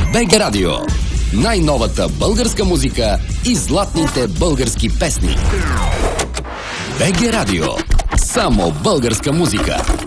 БГ Радио. Най-новата българска музика и златните български песни. БГ Радио. Само българска музика.